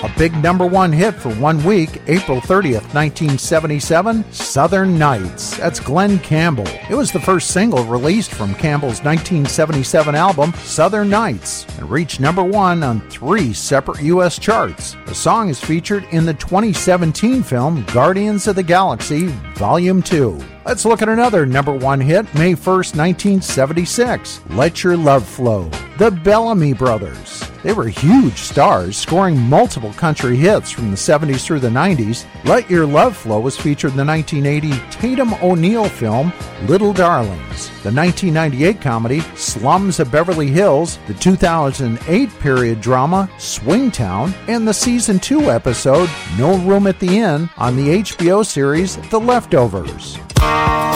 A big number one hit for 1 week, April 30th, 1977, Southern Nights. That's Glenn Campbell. It was the first single released from Campbell's 1977 album, Southern Nights, and reached number one on 3 separate U.S. charts. The song is featured in the 2017 film Guardians of the Galaxy Volume 2. Let's look at another number one hit, May 1st, 1976, Let Your Love Flow. The Bellamy Brothers. They were huge stars, scoring multiple country hits from the 70s through the 90s. Let Your Love Flow was featured in the 1980 Tatum O'Neal film, Little Darlings, the 1998 comedy, Slums of Beverly Hills, the 2008 period drama, Swingtown, and the Season 2 episode, No Room at the Inn, on the HBO series, The Leftovers.